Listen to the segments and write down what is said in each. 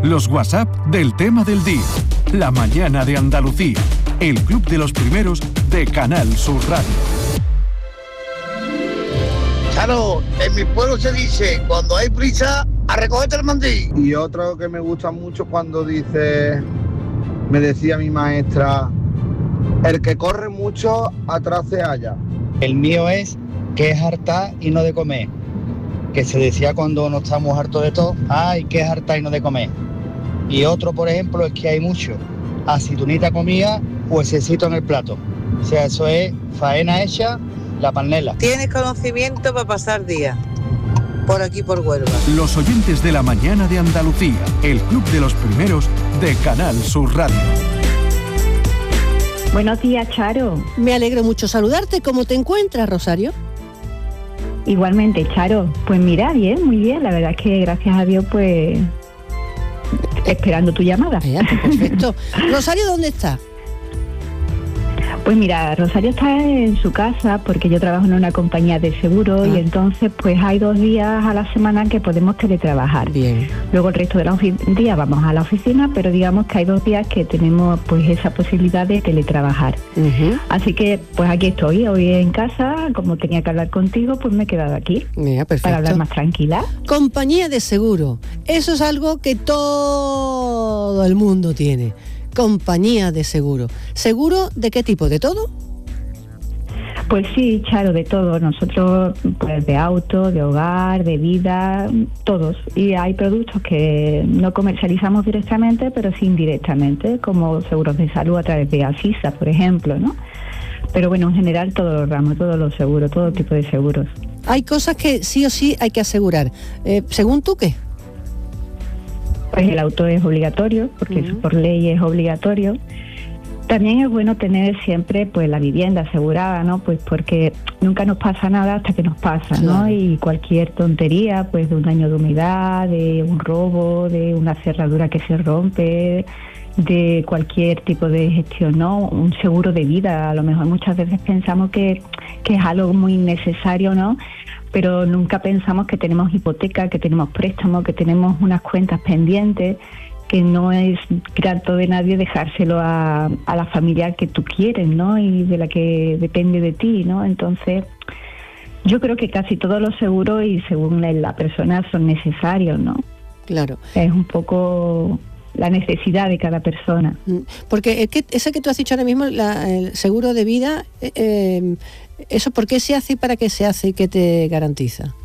Los WhatsApp del tema del día. La mañana de Andalucía. El club de los primeros de Canal Sur Radio. Claro, en mi pueblo se dice, cuando hay prisa, a recogerte el mandil. Y otro que me gusta mucho cuando dice, me decía mi maestra, el que corre mucho, atrás se halla. El mío es que es hartar y no de comer. Que se decía cuando no estamos hartos de todo, ay, que es hartar y no de comer. Y otro, por ejemplo, es que hay mucho aceitunita comida o huesecito en el plato. O sea, eso es faena hecha, la panela. Tienes conocimiento para pasar días por aquí, por Huelva. Los oyentes de la mañana de Andalucía, el club de los primeros de Canal Sur Radio. Buenos días, Charo. Me alegro mucho saludarte. ¿Cómo te encuentras, Rosario? Igualmente, Charo. Pues mira, bien, muy bien. La verdad es que gracias a Dios, pues esperando tu llamada. Perfecto. Rosario, ¿dónde está? Pues mira, Rosario está en su casa porque yo trabajo en una compañía de seguro y entonces pues hay 2 días a la semana que podemos teletrabajar. Bien. Luego el resto de los días vamos a la oficina, pero digamos que hay 2 días que tenemos pues esa posibilidad de teletrabajar. Así que pues aquí estoy, hoy en casa, como tenía que hablar contigo, pues me he quedado aquí. Mira, perfecto. Para hablar más tranquila. Compañía de seguro, eso es algo que todo el mundo tiene. Compañía de seguro. ¿Seguro de qué tipo? ¿De todo? Pues sí, Charo, de todo. Nosotros, pues de auto, de hogar, de vida, todos. Y hay productos que no comercializamos directamente, pero sí indirectamente, como seguros de salud a través de Asisa, por ejemplo, ¿no? Pero bueno, en general todos los ramos, todos los seguros, todo tipo de seguros. Hay cosas que sí o sí hay que asegurar. ¿Según tú qué? Pues el auto es obligatorio, porque eso por ley es obligatorio. También es bueno tener siempre pues la vivienda asegurada, ¿no? Pues porque nunca nos pasa nada hasta que nos pasa, ¿no? Y cualquier tontería, pues de un daño de humedad, de un robo, de una cerradura que se rompe, de cualquier tipo de gestión, ¿no? Un seguro de vida, a lo mejor muchas veces pensamos que es algo muy necesario, ¿no? Pero nunca pensamos que tenemos hipoteca, que tenemos préstamo, que tenemos unas cuentas pendientes, que no es grato de nadie dejárselo a la familia que tú quieres, ¿no? Y de la que depende de ti, ¿no? Entonces, yo creo que casi todos los seguros y según la persona son necesarios, ¿no? Claro. Es un poco la necesidad de cada persona. Porque ese que tú has dicho ahora mismo, el seguro de vida, ¿eso por qué se hace y para qué se hace y qué te garantiza?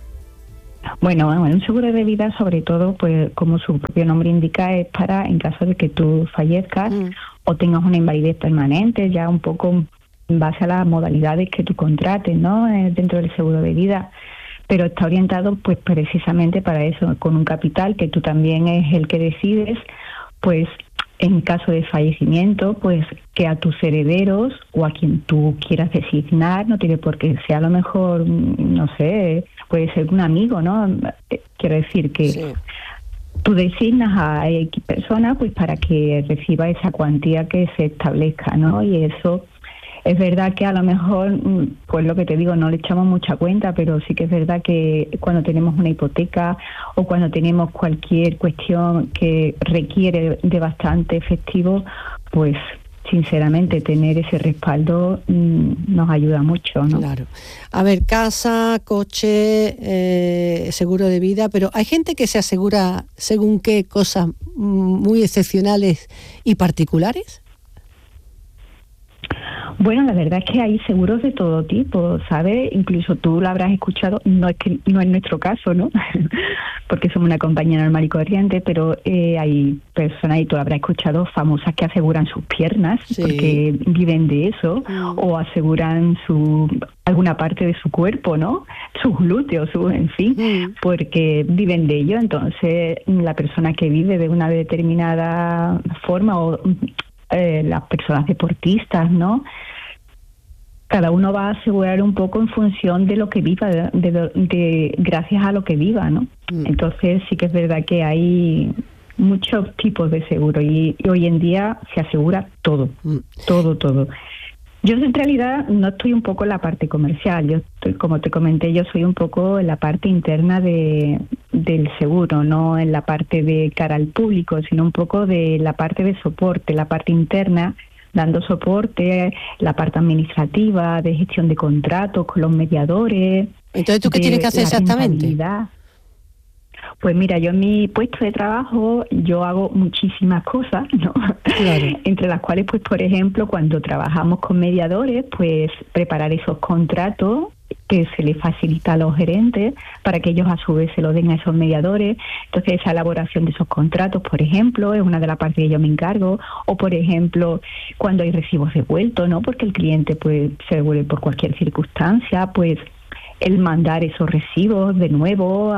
Bueno, un seguro de vida, sobre todo, pues como su propio nombre indica, es para en caso de que tú fallezcas o tengas una invalidez permanente, ya un poco en base a las modalidades que tú contrates, ¿no? Dentro del seguro de vida. Pero está orientado pues precisamente para eso, con un capital que tú también es el que decides, pues en caso de fallecimiento, pues que a tus herederos o a quien tú quieras designar, no tiene por qué ser a lo mejor, no sé, puede ser un amigo, ¿no? Quiero decir que tú designas a X persona pues para que reciba esa cuantía que se establezca, ¿no? Y eso es verdad que a lo mejor, pues lo que te digo, no le echamos mucha cuenta, pero sí que es verdad que cuando tenemos una hipoteca o cuando tenemos cualquier cuestión que requiere de bastante efectivo, pues sinceramente tener ese respaldo nos ayuda mucho, ¿no? Claro. A ver, casa, coche, seguro de vida, pero hay gente que se asegura según qué cosas muy excepcionales y particulares. Bueno, la verdad es que hay seguros de todo tipo, ¿sabes? Incluso tú lo habrás escuchado, no es nuestro caso, ¿no? Porque somos una compañía normal y corriente, pero hay personas, y tú lo habrás escuchado, famosas que aseguran sus piernas, porque viven de eso, o aseguran alguna parte de su cuerpo, ¿no? Sus glúteos, en fin, porque viven de ello. Entonces, la persona que vive de una determinada forma, o las personas deportistas, ¿no? Cada uno va a asegurar un poco en función de lo que viva, gracias a lo que viva, ¿no? Entonces sí que es verdad que hay muchos tipos de seguro y hoy en día se asegura todo, todo. Yo en realidad no estoy un poco en la parte comercial, yo estoy, como te comenté, yo soy un poco en la parte interna del seguro, no en la parte de cara al público, sino un poco de la parte de soporte, la parte interna, dando soporte, la parte administrativa, de gestión de contratos con los mediadores. Entonces, ¿tú qué tienes que hacer exactamente? Pues mira, yo en mi puesto de trabajo yo hago muchísimas cosas, ¿no? Claro. Entre las cuales, pues por ejemplo, cuando trabajamos con mediadores, pues preparar esos contratos que se les facilita a los gerentes para que ellos a su vez se lo den a esos mediadores. Entonces esa elaboración de esos contratos, por ejemplo, es una de las partes que yo me encargo. O por ejemplo, cuando hay recibos devueltos, ¿no? Porque el cliente pues se devuelve por cualquier circunstancia, pues el mandar esos recibos de nuevo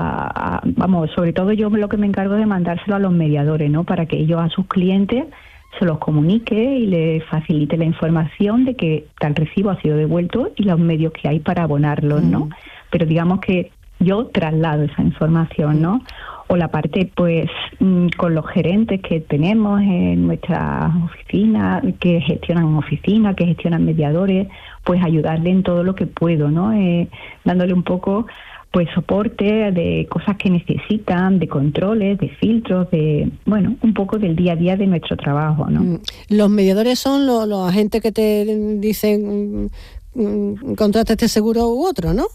vamos, sobre todo yo lo que me encargo de mandárselo a los mediadores, ¿no? Para que ellos a sus clientes se los comunique y les facilite la información de que tal recibo ha sido devuelto y los medios que hay para abonarlos, ¿no? Pero digamos que yo traslado esa información, ¿no? O la parte, pues, con los gerentes que tenemos en nuestra oficina, que gestionan oficina, que gestionan mediadores, pues ayudarle en todo lo que puedo, ¿no? Dándole un poco, pues, soporte de cosas que necesitan, de controles, de filtros, de, bueno, un poco del día a día de nuestro trabajo, ¿no? Los mediadores son los agentes que te dicen contrata este seguro u otro, ¿no?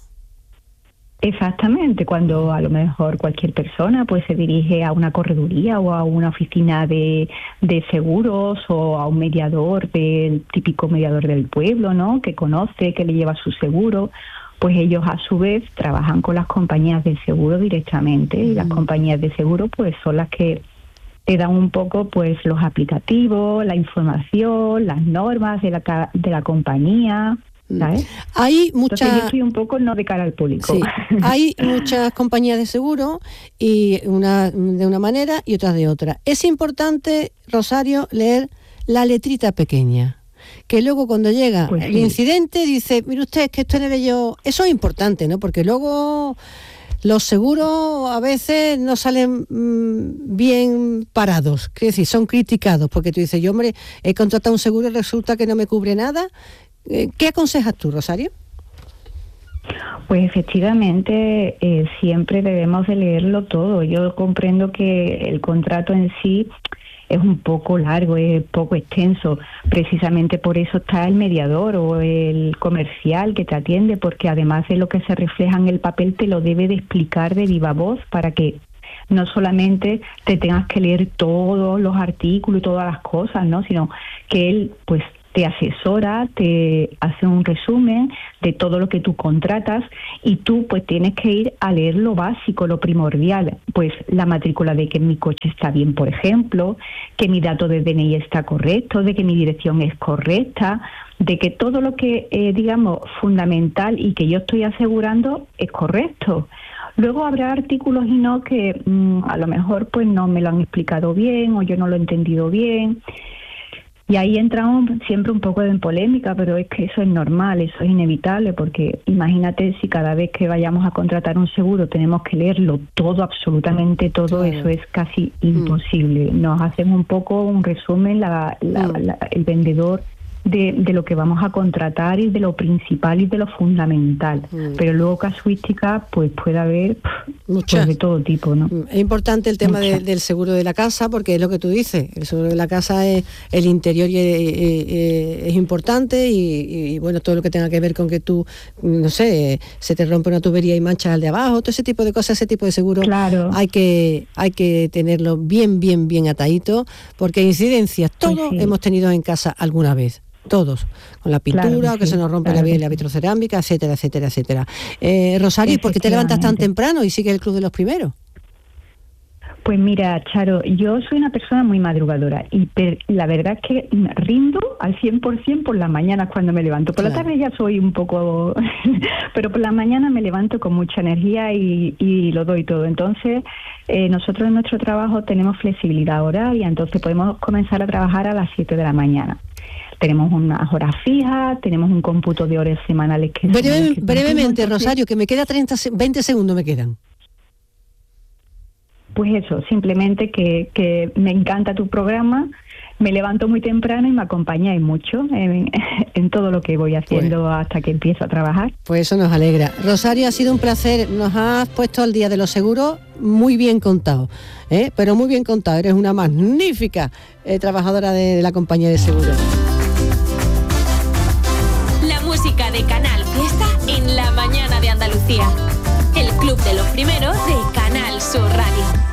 Exactamente, cuando a lo mejor cualquier persona pues se dirige a una correduría o a una oficina de seguros o a un mediador, del típico mediador del pueblo, ¿no? Que conoce, que le lleva su seguro, pues ellos a su vez trabajan con las compañías de seguro directamente y las compañías de seguro pues son las que te dan un poco pues los aplicativos, la información, las normas de la compañía, ¿sabes? Hay muchas. Entonces yo estoy un poco no de cara al público. Sí. Hay muchas compañías de seguro y una de una manera y otras de otra. Es importante, Rosario, leer la letrita pequeña, que luego cuando llega pues el incidente dice, mire usted, que esto le yo. Eso es importante, ¿no? Porque luego los seguros a veces no salen bien parados, es decir, son criticados, porque tú dices, yo hombre, he contratado un seguro y resulta que no me cubre nada. ¿Qué aconsejas tú, Rosario? Pues efectivamente siempre debemos de leerlo todo. Yo comprendo que el contrato en sí es un poco largo, es poco extenso. Precisamente por eso está el mediador o el comercial que te atiende, porque además de lo que se refleja en el papel te lo debe de explicar de viva voz para que no solamente te tengas que leer todos los artículos y todas las cosas, ¿no? Sino que él pues te asesora, te hace un resumen de todo lo que tú contratas y tú pues tienes que ir a leer lo básico, lo primordial, pues la matrícula de que mi coche está bien, por ejemplo, que mi dato de DNI está correcto, de que mi dirección es correcta, de que todo lo que digamos fundamental y que yo estoy asegurando es correcto. Luego habrá artículos y no que a lo mejor pues no me lo han explicado bien o yo no lo he entendido bien. Y ahí entramos siempre un poco en polémica, pero es que eso es normal, eso es inevitable, porque imagínate si cada vez que vayamos a contratar un seguro tenemos que leerlo todo, absolutamente todo, eso es casi imposible. Nos hacen un poco un resumen el vendedor de lo que vamos a contratar y de lo principal y de lo fundamental. Pero luego casuística pues puede haber pues de todo tipo, ¿no? Es importante el tema del seguro de la casa, porque es lo que tú dices, el seguro de la casa es el interior y es importante y bueno, todo lo que tenga que ver con que tú, no sé, se te rompe una tubería y manchas al de abajo, todo ese tipo de cosas, ese tipo de seguro, claro, hay que tenerlo bien atadito, porque incidencias todos hemos tenido en casa alguna vez. Todos, con la pintura, claro que se nos rompe la vitrocerámica, etcétera. Rosario, ¿por qué te levantas tan temprano y sigues el Club de los Primeros? Pues mira, Charo, yo soy una persona muy madrugadora y la verdad es que rindo al 100% por las mañanas cuando me levanto. Por la tarde ya soy un poco... pero por la mañana me levanto con mucha energía y lo doy todo. Entonces, nosotros en nuestro trabajo tenemos flexibilidad horaria, entonces podemos comenzar a trabajar a las 7 de la mañana. Tenemos unas horas fijas, tenemos un cómputo de horas semanales que... Brevemente, Rosario, que me queda 20 segundos me quedan. pues eso, simplemente que me encanta tu programa, me levanto muy temprano y me acompañáis mucho en todo lo que voy haciendo hasta que empiezo a trabajar. Pues eso nos alegra. Rosario, ha sido un placer, nos has puesto al día de los seguros muy bien contado, pero muy bien contado, eres una magnífica trabajadora de la compañía de seguros. La música de Canal Fiesta en la mañana de Andalucía. El Club de los Primeros de Canal Sur Radio.